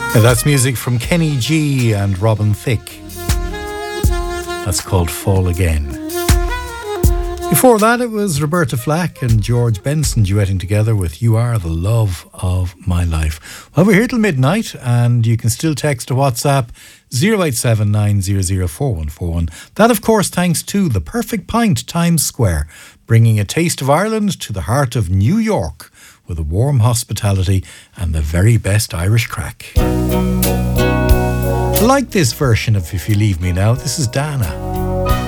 Now that's music from Kenny G and Robin Thicke. That's called Fall Again. Before that, it was Roberta Flack and George Benson duetting together with You Are the Love of My Life. Well, we're here till midnight, and you can still text or WhatsApp 0879004141. That, of course, thanks to The Perfect Pint Times Square, bringing a taste of Ireland to the heart of New York with a warm hospitality and the very best Irish crack. I like this version of If You Leave Me Now. This is Dana.